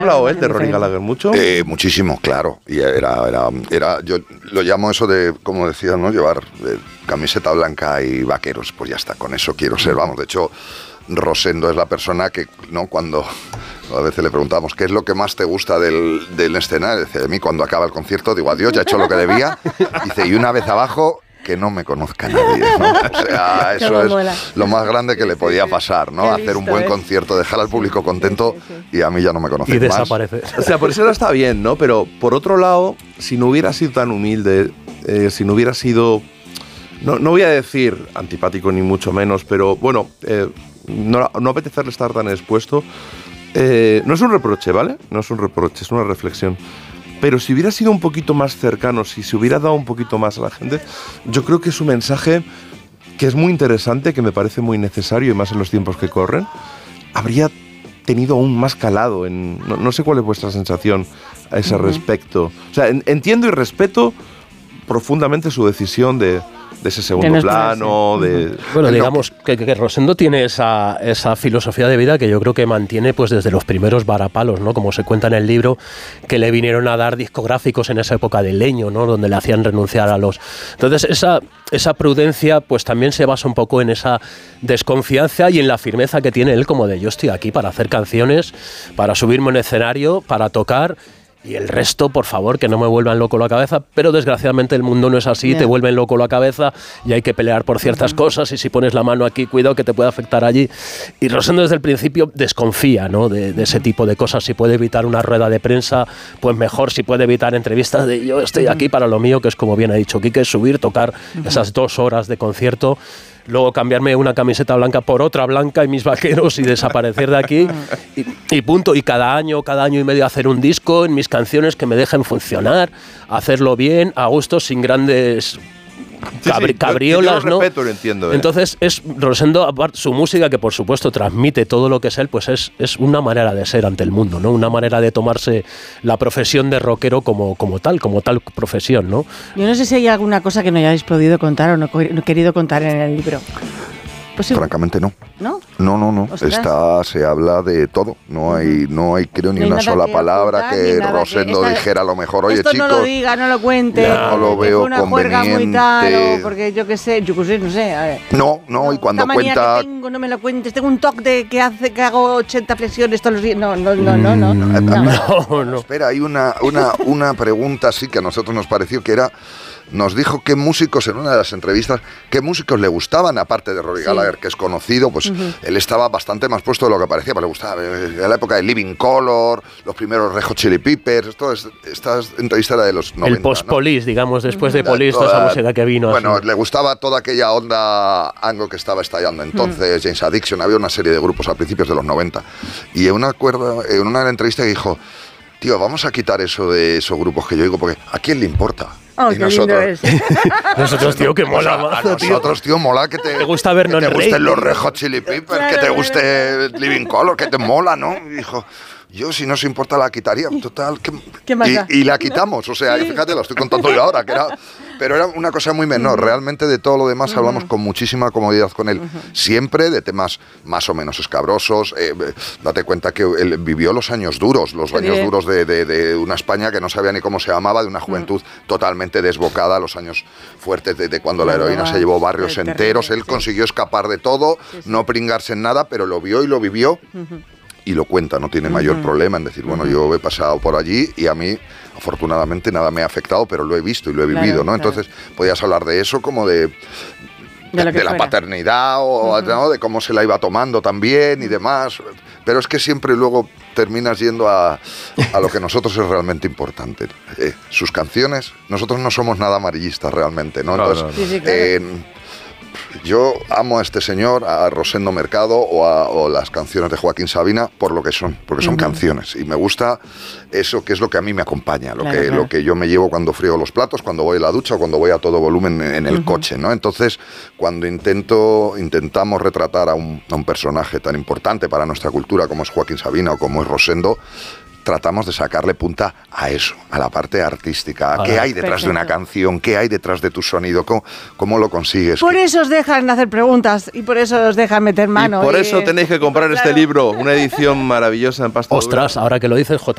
hablado él de Rory Gallagher mucho? Muchísimo, claro. Y yo lo llamo eso de, como decía, ¿no? Llevar camiseta blanca y vaqueros. Pues ya está, con eso quiero ser. Vamos, de hecho, Rosendo es la persona que, ¿no? Cuando a veces le preguntamos qué es lo que más te gusta del escenario, dice, a mí cuando acaba el concierto digo adiós, ya he hecho lo que debía. Dice, y una vez abajo, que no me conozca nadie, ¿no? O sea, eso es lo más grande que le podía pasar, ¿no? Hacer un buen concierto, dejar al público contento y a mí ya no me conocen más. Y desaparece. O sea, por eso está bien, ¿no? Pero por otro lado, si no hubiera sido tan humilde, si no hubiera sido, no voy a decir antipático ni mucho menos, pero bueno, no apetecerle estar tan expuesto, no es un reproche, ¿vale? No es un reproche, es una reflexión. Pero si hubiera sido un poquito más cercano, si se hubiera dado un poquito más a la gente, yo creo que es un mensaje que es muy interesante, que me parece muy necesario, y más en los tiempos que corren, habría tenido aún más calado. No sé cuál es vuestra sensación a ese respecto. O sea, entiendo y respeto profundamente su decisión de ese segundo plano. Bueno, digamos que Rosendo tiene esa filosofía de vida que yo creo que mantiene pues desde los primeros varapalos, ¿no? Como se cuenta en el libro, que le vinieron a dar discográficos en esa época de Leño, ¿no? Donde le hacían renunciar a los... Entonces esa prudencia pues también se basa un poco en esa desconfianza y en la firmeza que tiene él, como de yo estoy aquí para hacer canciones, para subirme en escenario, para tocar... Y el resto, por favor, que no me vuelvan loco la cabeza, pero desgraciadamente el mundo no es así, te vuelven loco la cabeza y hay que pelear por ciertas cosas, y si pones la mano aquí, cuidado que te puede afectar allí. Y Rosendo desde el principio desconfía, ¿no? de ese tipo de cosas. Si puede evitar una rueda de prensa, pues mejor. Si puede evitar entrevistas de yo estoy aquí para lo mío, que es como bien ha dicho Quique, subir, tocar esas 2 horas de concierto, luego cambiarme una camiseta blanca por otra blanca y mis vaqueros y desaparecer de aquí y punto. Y cada año y medio hacer un disco en mis canciones que me dejen funcionar, hacerlo bien, a gusto, sin grandes cabriolas, yo lo respeto, lo entiendo, Entonces es Rosendo, su música, que por supuesto transmite todo lo que es él, pues es una manera de ser ante el mundo, ¿no? Una manera de tomarse la profesión de rockero como tal profesión, ¿no? Yo no sé si hay alguna cosa que no hayáis podido contar o no querido contar en el libro. Pues sí. Francamente no. ¿No? No. Se habla de todo. No hay creo, ni una sola palabra que Rosendo dijera a lo mejor, oye, esto chicos... no lo diga, no lo cuente. No lo veo una juerga muy tal, o porque yo qué sé, no sé. A ver. No, y cuando cuenta... Que tengo, no me lo cuentes. Tengo un toque de que hago 80 flexiones todos los días. No. Espera, hay una pregunta sí que a nosotros nos pareció que era... Nos dijo qué músicos, en una de las entrevistas, qué músicos le gustaban, aparte de Rory Gallagher, que es conocido, pues él estaba bastante más puesto de lo que parecía, pero le gustaba, en la época de Living Colour, los primeros Red Hot Chili Peppers, esta entrevista era de los 90. El post-Police, ¿no? Digamos, después de Police, toda esa música que vino. Bueno, así. Le gustaba toda aquella onda anglo que estaba estallando entonces, James Addiction, había una serie de grupos a principios de los 90. Y en una entrevista dijo, tío, vamos a quitar eso de esos grupos que yo digo, porque ¿a quién le importa? Oh, y nosotros, nosotros, tío, que mola más. A nosotros, tío, mola que te gusta vernos que te gusten los Red Hot Chili Peppers, que te guste Living Colour, que te mola, ¿no? Y dijo, yo si no se importa la quitaría, total. ¿Qué más da? Y la quitamos, o sea, fíjate, lo estoy contando yo ahora, pero era una cosa muy menor. Realmente de todo lo demás hablamos con muchísima comodidad con él, siempre de temas más o menos escabrosos. Date cuenta que él vivió los años duros, de una España que no sabía ni cómo se llamaba, de una juventud totalmente desbocada, los años fuertes de cuando la heroína se llevó barrios enteros. Él consiguió escapar de todo, no pringarse en nada, pero lo vio y lo vivió. Y lo cuenta, no tiene mayor problema en decir, bueno, yo he pasado por allí y a mí, afortunadamente, nada me ha afectado, pero lo he visto y lo he vivido, ¿no? Entonces, podías hablar de eso como de la paternidad o ¿no? de cómo se la iba tomando también y demás. Pero es que siempre luego terminas yendo a lo que nosotros es realmente importante. Sus canciones, nosotros no somos nada amarillistas realmente, ¿no? Entonces, yo amo a este señor, a Rosendo Mercado o las canciones de Joaquín Sabina por lo que son, porque son canciones y me gusta eso que es lo que a mí me acompaña, lo que yo me llevo cuando friego los platos, cuando voy a la ducha o cuando voy a todo volumen en el coche, ¿no? Entonces, cuando intentamos retratar a un personaje tan importante para nuestra cultura como es Joaquín Sabina o como es Rosendo, tratamos de sacarle punta a eso, a la parte artística. ¿Qué hay detrás de una canción? ¿Qué hay detrás de tu sonido? ¿Cómo lo consigues? Por eso os dejan hacer preguntas y por eso os dejan meter mano. Y por eso tenéis que comprar este libro, una edición maravillosa en pasta dura. Ostras, ahora que lo dices,